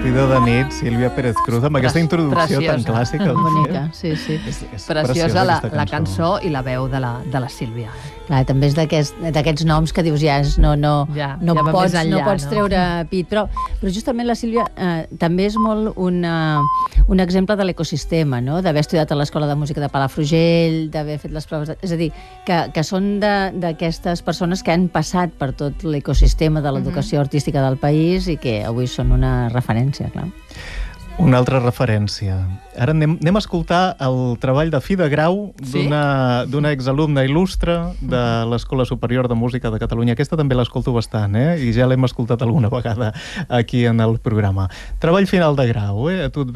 Vida de nit, Sílvia Pérez Cruz, amb aquesta introducció tan clàssica. Bonica, sí. És preciosa la cançó i la veu de la Sílvia. Clar, també és d'aquests noms que dius no pots treure pit, però justament la Sílvia també és molt un exemple de l'ecosistema, no? D'haver estudiat a l'Escola de Música de Palafrugell, d'haver fet les proves... És a dir, que són d'aquestes persones que han passat per tot l'ecosistema de l'educació artística del país i que avui són una referència, clar. Una altra referència. Ara anem a escoltar el treball de fi de grau d'una exalumna il·lustre de l'Escola Superior de Música de Catalunya. Aquesta també l'escolto bastant, i ja l'hem escoltat alguna vegada aquí en el programa. Treball final de grau, A tu et